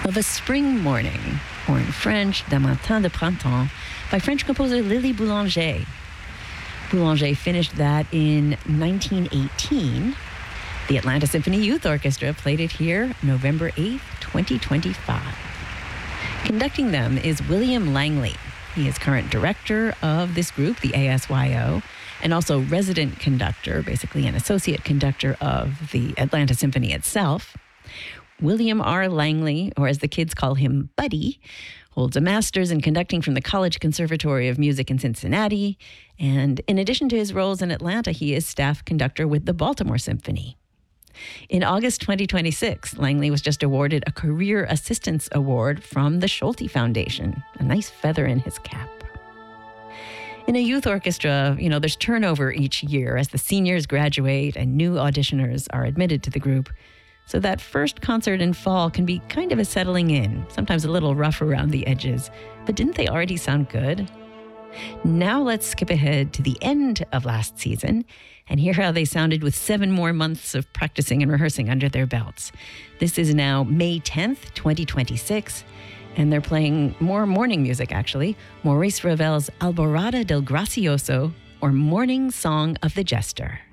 of A Spring Morning, or in French, D'un matin de printemps, by French composer Lily Boulanger. Boulanger finished that in 1918. The Atlanta Symphony Youth Orchestra played it here November 8th, 2025. Conducting them is William Langley. He is current director of this group, the ASYO, and also resident conductor, basically an associate conductor of the Atlanta Symphony itself. William R. Langley, or as the kids call him, Buddy, holds a master's in conducting from the College Conservatory of Music in Cincinnati. And in addition to his roles in Atlanta, he is staff conductor with the Baltimore Symphony. In August 2026, Langley was just awarded a Career Assistance Award from the Schulte Foundation, a nice feather in his cap. In a youth orchestra, there's turnover each year as the seniors graduate and new auditioners are admitted to the group. So that first concert in fall can be kind of a settling in, sometimes a little rough around the edges. But didn't they already sound good? Now let's skip ahead to the end of last season and hear how they sounded with 7 more months of practicing and rehearsing under their belts. This is now May 10th, 2026, and they're playing more morning music, actually. Maurice Ravel's Alborada del Gracioso, or Morning Song of the Jester.